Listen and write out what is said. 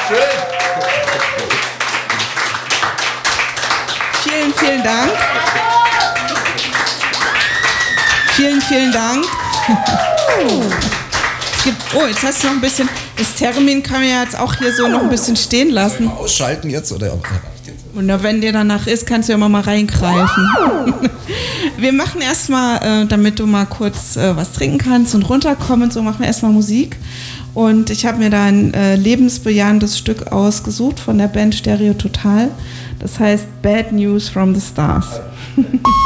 Schön. Vielen, vielen Dank. Vielen, vielen Dank. Jetzt hast du noch ein bisschen, das Termin kann man ja jetzt auch hier so noch ein bisschen stehen lassen. Soll ich mal ausschalten jetzt? Oder? Und wenn dir danach ist, kannst du ja mal reingreifen. Wir machen erstmal, damit du mal kurz was trinken kannst und runterkommen und so, machen wir erstmal Musik. Und ich habe mir da ein lebensbejahendes Stück ausgesucht von der Band Stereo Total. Das heißt Bad News from the Stars.